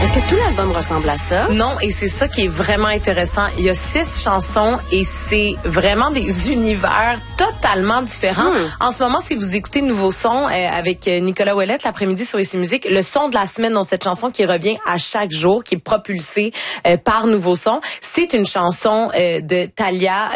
Est-ce que tout l'album ressemble à ça? Non, et c'est ça qui est vraiment intéressant. Il y a 6 chansons et c'est vraiment des univers totalement différents. En ce moment, si vous écoutez Nouveau Son avec Nicolas Ouellette l'après-midi sur Ici Musique, le son de la semaine dans cette chanson qui revient à chaque jour, qui est propulsée par Nouveau Son, c'est une chanson de Thalia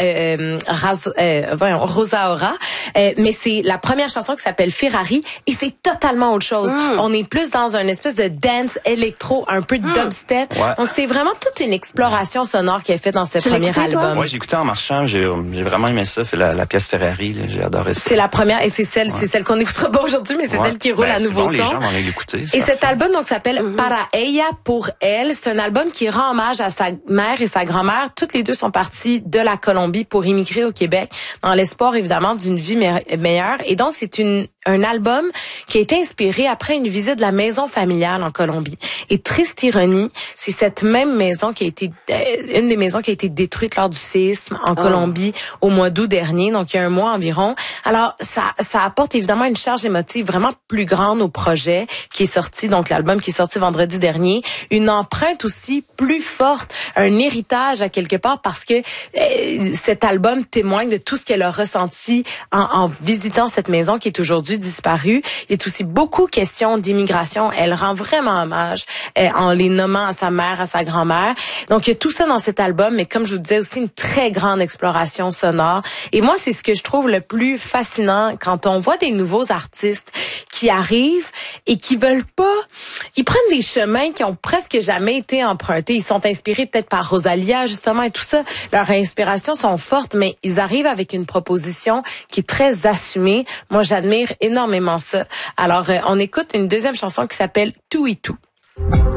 Rosa Ora, mais c'est la première chanson qui s'appelle Ferrari et c'est totalement autre chose. On est plus dans une espèce de dance électro, un peu de dubstep. Ouais. Donc c'est vraiment toute une exploration sonore qui est faite dans ce premier album. Moi, j'ai écouté en marchant, j'ai vraiment aimé ça, la pièce Ferrari, là, j'ai adoré ça. C'est la première et c'est celle qu'on n'écoutera pas aujourd'hui, mais c'est celle qui roule à Nouveau Son. Les gens vont aller l'écouter. Et cet album donc s'appelle Para Ella, pour elle. C'est un album qui rend hommage à sa mère et sa grand-mère. Toutes les deux sont parties de la Colombie pour immigrer au Québec dans l'espoir évidemment d'une vie meilleure. Et donc c'est un album qui a été inspiré après une visite de la maison familiale en Colombie. Et triste ironie, c'est cette même maison qui a été une des maisons qui a été détruite lors du séisme en Colombie au mois d'août dernier, donc il y a un mois environ. Alors ça apporte évidemment une charge émotive vraiment plus grande au projet qui est sorti, donc l'album qui est sorti vendredi dernier, une empreinte aussi plus forte, un héritage à quelque part parce que cet album témoigne de tout ce qu'elle a ressenti en visitant cette maison qui est aujourd'hui disparue. Il est aussi beaucoup question d'immigration. Elle rend vraiment hommage en les nommant à sa mère, à sa grand-mère. Donc, il y a tout ça dans cet album, mais comme je vous disais, aussi une très grande exploration sonore. Et moi, c'est ce que je trouve le plus fascinant quand on voit des nouveaux artistes qui arrivent et qui veulent pas... Ils prennent des chemins qui ont presque jamais été empruntés. Ils sont inspirés peut-être par Rosalia, justement, et tout ça. Leurs inspirations sont fortes, mais ils arrivent avec une proposition qui est très assumée. Moi, j'admire énormément ça. Alors, on écoute une deuxième chanson qui s'appelle Tout et Tout.